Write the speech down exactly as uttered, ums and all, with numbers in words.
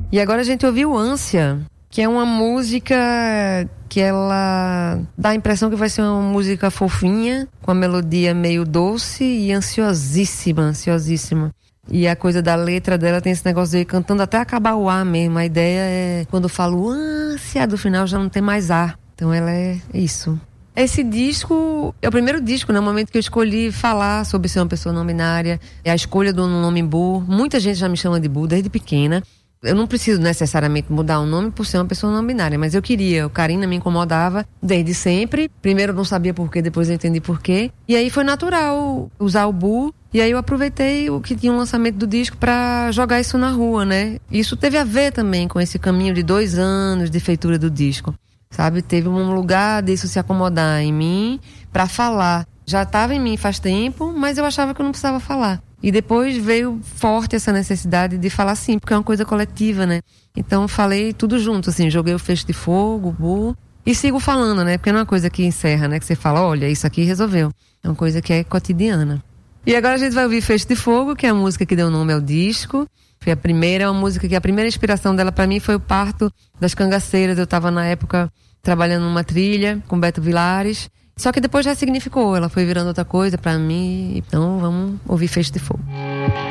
E agora a gente ouviu Ânsia, que é uma música que ela dá a impressão que vai ser uma música fofinha, com a melodia meio doce e ansiosíssima, ansiosíssima. E a coisa da letra dela tem esse negócio de ir cantando até acabar o ar mesmo. A ideia é, quando eu falo ânsia, do final já não tem mais ar. Então ela é isso. Esse disco é o primeiro disco, né? No momento que eu escolhi falar sobre ser uma pessoa não binária. É a escolha do nome Bu. Muita gente já me chama de Bu desde pequena. Eu não preciso necessariamente mudar o nome por ser uma pessoa não binária, mas eu queria. O Karina me incomodava desde sempre. Primeiro eu não sabia porquê, depois eu entendi porquê. E aí foi natural usar o Bu. E aí eu aproveitei o que tinha um lançamento do disco pra jogar isso na rua, né? Isso teve a ver também com esse caminho de dois anos de feitura do disco. Sabe? Teve um lugar disso se acomodar em mim pra falar. Já estava em mim faz tempo, mas eu achava que eu não precisava falar. E depois veio forte essa necessidade de falar sim, porque é uma coisa coletiva, né? Então falei tudo junto, assim, joguei o Feixe de Fogo, Bu, e sigo falando, né? Porque não é uma coisa que encerra, né? Que você fala, olha, isso aqui resolveu. É uma coisa que é cotidiana. E agora a gente vai ouvir Feixe de Fogo, que é a música que deu nome ao disco. Foi a primeira, uma música que a primeira inspiração dela pra mim foi o parto das cangaceiras. Eu tava na época trabalhando numa trilha com Beto Vilares. Só que depois já significou, ela foi virando outra coisa pra mim. Então vamos ouvir Feixe de Fogo.